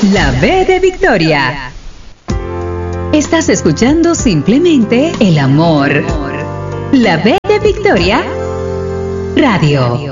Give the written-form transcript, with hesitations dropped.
La B de Victoria. Estás escuchando simplemente el amor. La B de Victoria Radio.